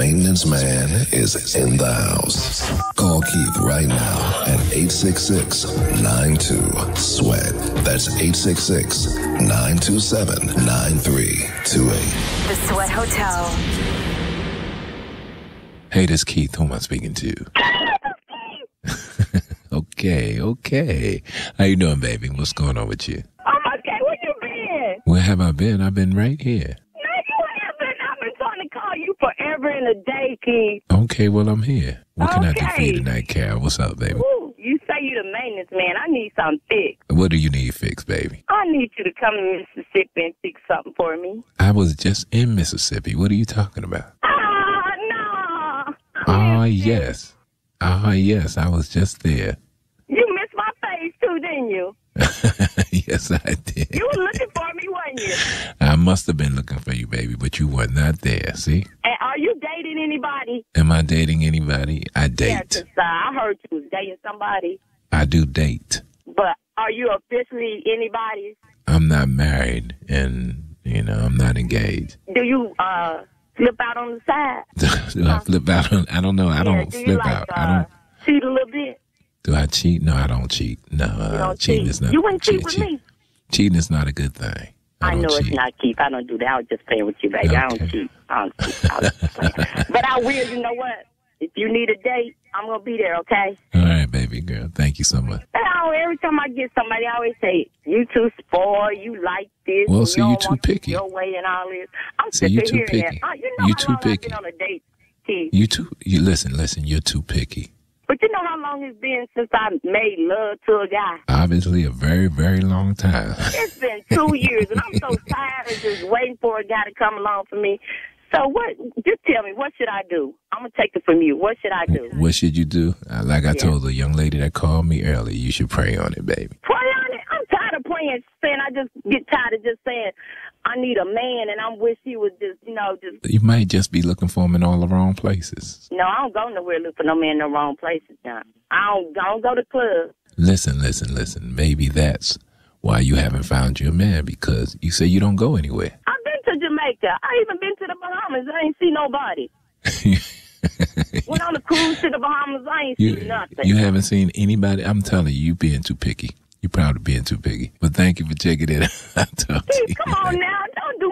maintenance man is in the house. Call Keith right now at 866-92-SWEAT. That's 866-927-9328. The Sweat Hotel. Hey, this is Keith. Who am I speaking to? Okay. How you doing, baby? What's going on with you? I'm okay. Where you been? Where have I been? I've been right here. No, you haven't. I've been trying to call you forever and a day, Keith. Okay, well, I'm here. What can I do for you Okay. tonight, Carol? What's up, baby? Ooh, you say you the maintenance man. I need something fixed. What do you need fixed, baby? I need you to come to Mississippi and fix something for me. I was just in Mississippi. What are you talking about? No. Ah, yes. I was just there. You missed my face, too, didn't you? Yes, I did. You were looking for me, wasn't you? I must have been looking for you, baby, but you were not there, see? And are you dating anybody? Am I dating anybody? I date. Yeah, 'cause, I heard you was dating somebody. I do date. But are you officially anybody's? I'm not married, and, I'm not engaged. Do you flip out on the side? Do I flip out? I don't know. I don't do you flip like, out. I don't. cheat a little bit? Do I cheat? No, I don't cheat. No, You don't cheating cheat. is not. You wouldn't cheat with me. Cheating is not a good thing. I don't know cheat. it's not Keith. I don't do that. I was just playing with you, baby. I don't Okay. cheat. I was just playing. But I will. You know what? If you need a date, I'm gonna be there. Okay? All right, baby girl. Thank you so much. Every time I get somebody, I always say, "You too spoiled. You like this. Well, and see, you you don't too want it picky. your way and all this." I'm See, sick you of too hearing picky. that. You how too long I've picky. been on a date, Keith? You listen. You're too picky. But you know how long it's been since I made love to a guy? Obviously, a very, very long time. It's been 2 years, and I'm so tired of just waiting for a guy to come along for me. So what? Just tell me, what should I do? I'm going to take it from you. What should I do? What should you do? Like I told the young lady that called me earlier, you should pray on it, baby. Pray on it. I'm tired of praying, saying I just get tired of just saying I need a man, and I wish he was just, just... You might just be looking for him in all the wrong places. No, I don't go nowhere looking for no man in the wrong places, John. I don't go to clubs. Listen. Maybe that's why you haven't found your man, because you say you don't go anywhere. I've been to Jamaica. I even been to the Bahamas. I ain't see nobody. Went on a cruise to the Bahamas. I ain't see nothing. You haven't seen anybody? I'm telling you, being too picky. You're probably being too picky. But thank you for checking it out. I'll talk to you. Come on now.